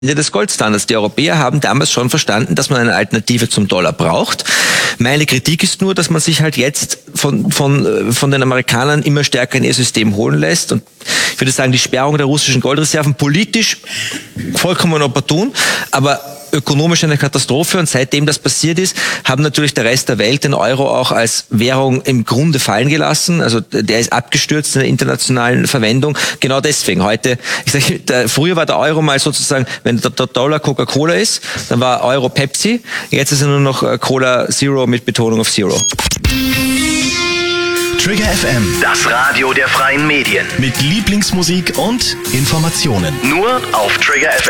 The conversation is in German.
des Goldstandards. Die Europäer haben damals schon verstanden, dass man eine Alternative zum Dollar braucht. Meine Kritik ist nur, dass man sich halt jetzt von den Amerikanern immer stärker in ihr System holen lässt. Und ich würde sagen, die Sperrung der russischen Goldreserven politisch vollkommen opportun, aber ökonomisch eine Katastrophe. Und seitdem das passiert ist, haben natürlich der Rest der Welt den Euro auch als Währung im Grunde fallen gelassen. Also der ist abgestürzt in der internationalen Verwendung. Genau deswegen heute, früher war der Euro mal sozusagen, wenn der Dollar Coca-Cola ist, dann war Euro Pepsi. Jetzt ist er nur noch Cola Zero mit Betonung auf Zero. Trigger FM, Das Radio der freien Medien. mit Lieblingsmusik und Informationen. Nur auf Trigger FM.